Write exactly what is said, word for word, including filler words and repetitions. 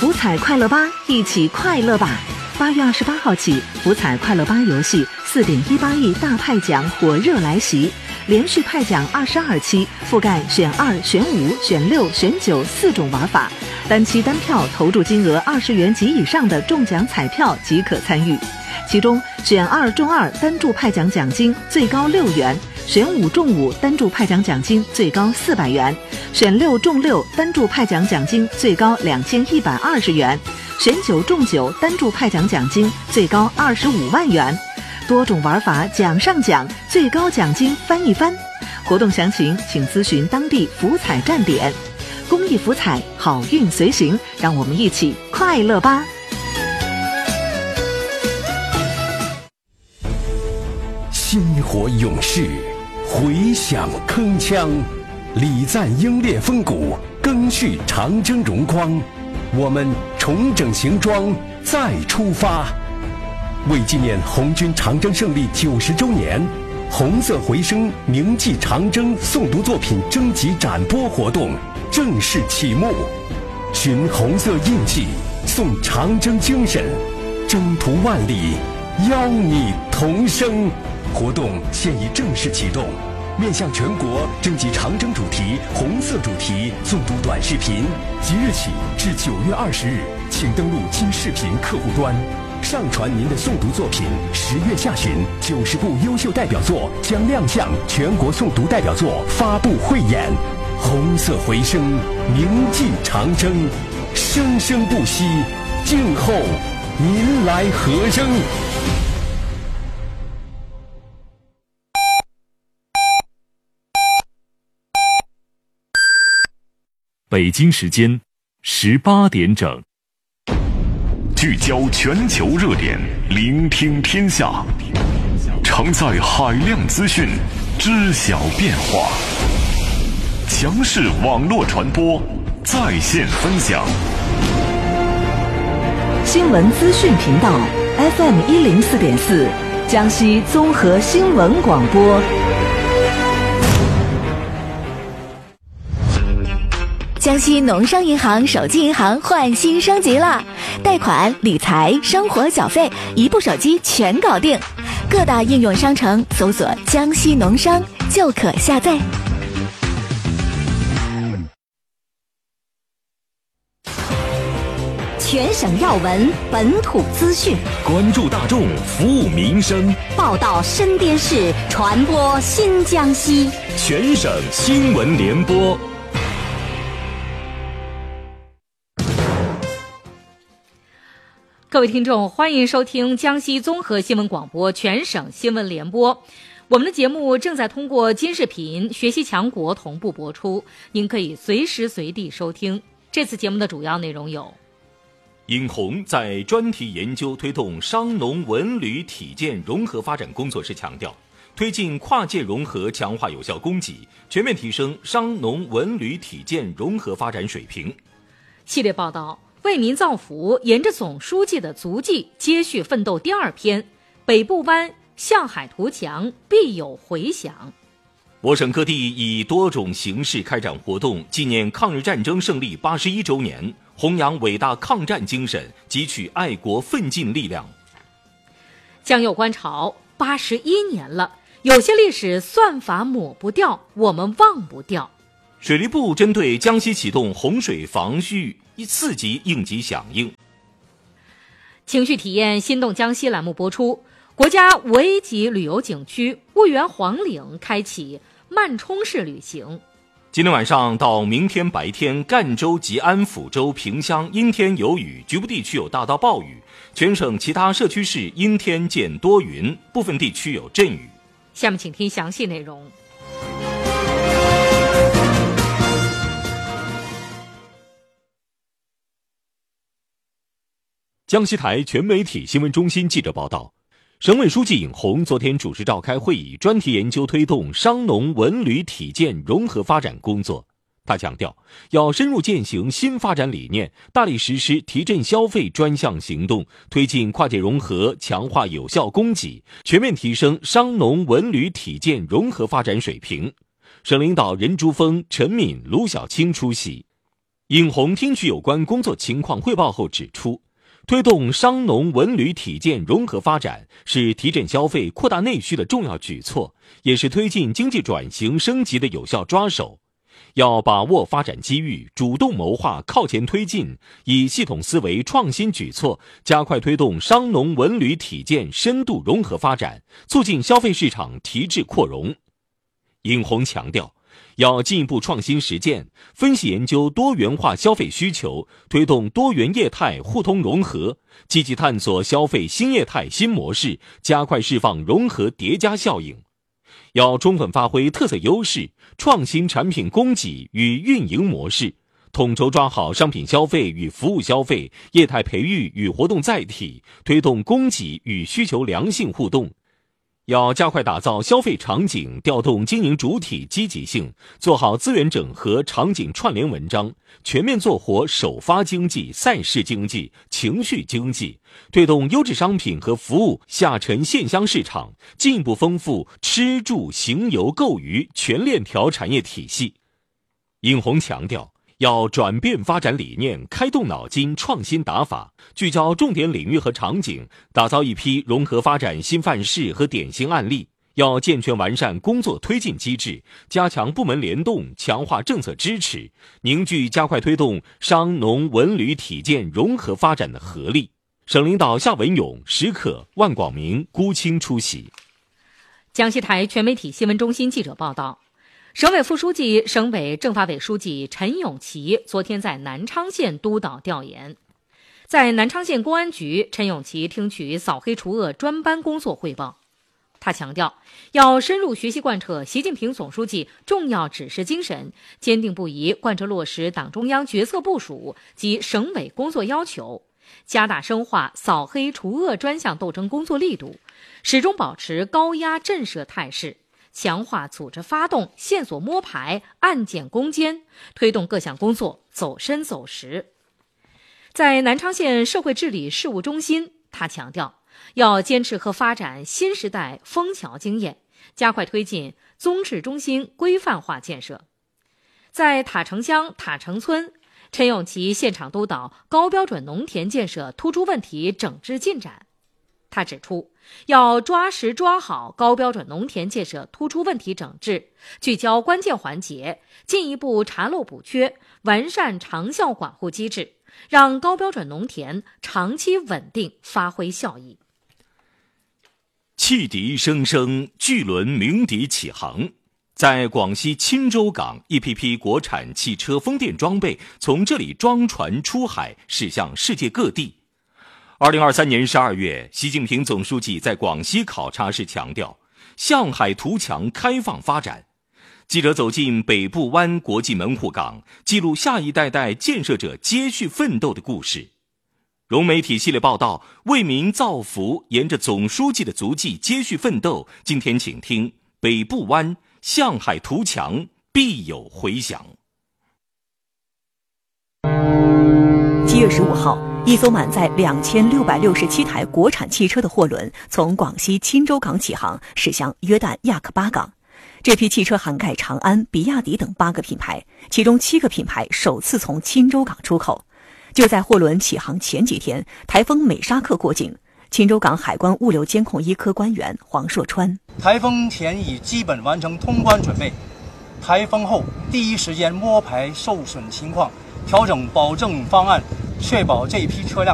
福彩快乐吧，一起快乐吧！八月二十八号起，福彩快乐吧游戏四点一八亿大派奖火热来袭，连续派奖二十二期，覆盖选二、选五、选六、选九四种玩法，单期单票投注金额二十元及以上的中奖彩票即可参与。其中，选二中二单注派奖奖金最高六元，选五中五单注派奖奖金最高四百元，选六中六单注派奖奖金最高两千一百二十元，选九中九单注派奖奖金最高二十五万元。多种玩法奖上奖，最高奖金翻一番。活动详情请咨询当地福彩站点。公益福彩，好运随行，让我们一起快乐吧！ 薪火勇士，回响铿锵，礼赞英烈风骨，赓续长征荣光。我们重整行装，再出发。为纪念红军长征胜利九十周年，红色回声铭记长征诵读作品征集展播活动正式启幕。寻红色印记，颂长征精神，征途万里，邀你同声。活动现已正式启动，面向全国征集长征主题、红色主题诵读短视频，即日起至九月二十日，请登录今视频客户端，上传您的诵读作品。十月下旬，九十部优秀代表作将亮相全国诵读代表作发布汇演。红色回声，铭记长征，生生不息，静候您来和声。 北京时间十八点整， 聚焦全球热点，聆听天下，承载海量资讯，知晓变化。强势网络传播，在线分享。 新闻资讯频道 F M 一零四点四，江西综合新闻广播。 江西农商银行手机银行换新升级了，贷款、理财、生活缴费，一部手机全搞定。各大应用商城搜索“江西农商”就可下载。 全省要闻，本土资讯， 关注大众，服务民生， 报道身边事，传播新江西。 全省新闻联播。 各位听众，欢迎收听江西综合新闻广播全省新闻联播。我们的节目正在通过今视频、学习强国同步播出，您可以随时随地收听。这次节目的主要内容有： 尹红在专题研究推动商农文旅体建融合发展工作时强调，推进跨界融合，强化有效供给，全面提升商农文旅体建融合发展水平。 系列报道：为民造福，沿着总书记的足迹接续奋斗第二篇，北部湾向海图强，必有回响。 我省各地以多种形式开展活动，纪念抗日战争胜利八十一周年，弘扬伟大抗战精神，汲取爱国奋进力量。 江右观潮八十一年了，有些历史算法抹不掉，我们忘不掉。 水利部针对江西启动洪水防御四级应急响应。 情绪体验心动江西栏目播出。国家五 A 级旅游景区婺源黄岭开启慢冲式旅行。 今天晚上到明天白天，赣州、吉安、抚州、萍乡阴天有雨，局部地区有大到暴雨，全省其他社区市阴天见多云，部分地区有阵雨。 下面请听详细内容。 江西台全媒体新闻中心记者报道，省委书记尹红昨天主持召开会议，专题研究推动商农文旅体建融合发展工作。他强调，要深入践行新发展理念，大力实施提振消费专项行动，推进跨界融合，强化有效供给，全面提升商农文旅体建融合发展水平。省领导任珠峰、陈敏、卢小青出席。 尹红听取有关工作情况汇报后指出，推动商农文旅体建融合发展是提振消费、扩大内需的重要举措，也是推进经济转型升级的有效抓手。要把握发展机遇，主动谋划，靠前推进，以系统思维、创新举措，加快推动商农文旅体建深度融合发展，促进消费市场提质扩容。尹红强调，要进一步创新实践，分析研究多元化消费需求，推动多元业态互通融合，积极探索消费新业态新模式，加快释放融合叠加效应。要充分发挥特色优势，创新产品供给与运营模式，统筹抓好商品消费与服务消费、业态培育与活动载体，推动供给与需求良性互动。要加快打造消费场景，调动经营主体积极性，做好资源整合、场景串联文章，全面做活首发经济、赛事经济、情绪经济，推动优质商品和服务下沉线乡市场，进一步丰富吃住行游购娱全链条产业体系。尹红强调，要转变发展理念，开动脑筋，创新打法，聚焦重点领域和场景，打造一批融合发展新范式和典型案例。要健全完善工作推进机制，加强部门联动，强化政策支持，凝聚加快推动商农文旅体建融合发展的合力。省领导夏文勇、石可、万广明、辜清出席。 江西台全媒体新闻中心记者报道，省委副书记、省委政法委书记陈永奇昨天在南昌县督导调研。在南昌县公安局，陈永奇听取扫黑除恶专班工作汇报。他强调，要深入学习贯彻习近平总书记重要指示精神，坚定不移贯彻落实党中央决策部署及省委工作要求，加大深化扫黑除恶专项斗争工作力度，始终保持高压震慑态势，强化组织发动、线索摸排、案件攻坚，推动各项工作走深走实。在南昌县社会治理事务中心，他强调，要坚持和发展新时代枫桥经验，加快推进综治中心规范化建设。在塔城乡塔城村，陈永奇现场督导高标准农田建设突出问题整治进展。他指出，要抓实抓好高标准农田建设突出问题整治，聚焦关键环节，进一步查漏补缺，完善长效管护机制，让高标准农田长期稳定发挥效益。 汽笛声声，巨轮鸣笛起航。在广西钦州港，一批批国产汽车风电装备从这里装船出海，驶向世界各地。二零二三年十二月，习近平总书记在广西考察时强调，向海图强开放发展。记者走进北部湾国际门户港，记录下一代代建设者接续奋斗的故事。融媒体系列报道，为民造福，沿着总书记的足迹接续奋斗。今天请听北部湾向海图强，必有回响。 七月十五号，一艘满载两千六百六十七台国产汽车的货轮从广西钦州港起航，驶向约旦亚克巴港。这批汽车涵盖长安、比亚迪等八个品牌，其中七个品牌首次从钦州港出口。就在货轮起航前几天，台风美沙克过境，钦州港海关物流监控一科官员黄硕川： 台风前已基本完成通关准备，台风后第一时间摸排受损情况，调整保证方案，确保这批车辆